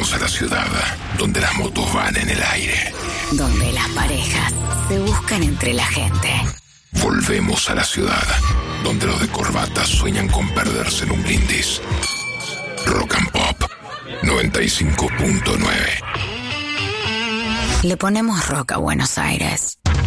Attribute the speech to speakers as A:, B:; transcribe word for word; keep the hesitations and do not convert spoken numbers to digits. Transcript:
A: Volvemos a la ciudad donde las motos van en el aire.
B: Donde las parejas se buscan entre la gente.
A: Volvemos a la ciudad donde los de corbata sueñan con perderse en un brindis. Rock and Pop noventa y cinco punto nueve.
B: Le ponemos rock a Buenos Aires.